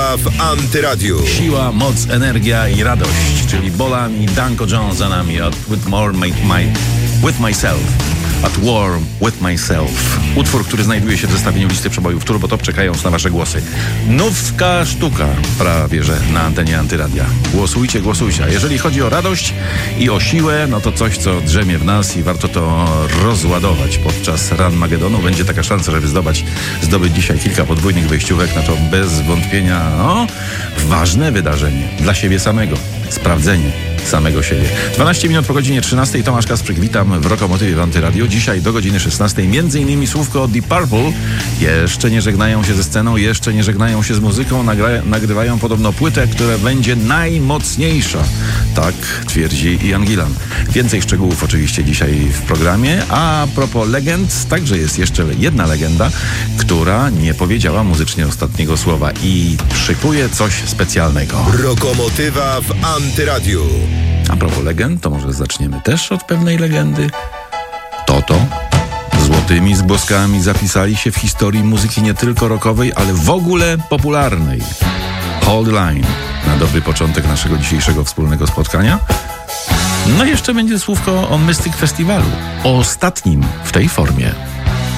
Lokomotywa w Antyradiu. Siła, moc, energia i radość, czyli Bolan i Danko Jones za nami. With Myself. At War With Myself. Utwór, który znajduje się w zestawieniu listy przebojów Turbo Top, czekając na wasze głosy. Nówka sztuka, prawie że na antenie Antyradia. Głosujcie, głosujcie. A jeżeli chodzi o radość i o siłę, no to coś, co drzemie w nas i warto to rozładować podczas Run Magedonu. Będzie taka szansa, żeby zdobyć dzisiaj kilka podwójnych wejściówek na to bez wątpienia, ważne wydarzenie dla siebie samego. Sprawdzenie samego siebie. 12 minut po godzinie 13. Tomasz Kasprzyk, witam w Lokomotywie w Antyradiu. Dzisiaj do godziny 16. Między innymi słówko Deep Purple. Jeszcze nie żegnają się ze sceną, jeszcze nie żegnają się z muzyką. Nagrywają podobno płytę, która będzie najmocniejsza. Tak twierdzi Ian Gillan. Więcej szczegółów oczywiście dzisiaj w programie. A propos legend, także jest jeszcze jedna legenda, która nie powiedziała muzycznie ostatniego słowa i szykuje coś specjalnego. Lokomotywa w Antyradiu. A propos legend, to może zaczniemy też od pewnej legendy. Toto złotymi zgłoskami zapisali się w historii muzyki nie tylko rockowej, ale w ogóle popularnej. Hold the Line na dobry początek naszego dzisiejszego wspólnego spotkania. No i jeszcze będzie słówko o Mystic Festiwalu, o ostatnim w tej formie.